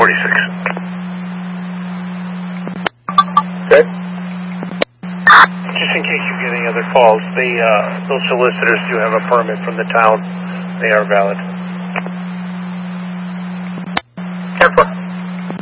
Okay. Just in case you get any other calls, those solicitors do have a permit from the town. They are valid.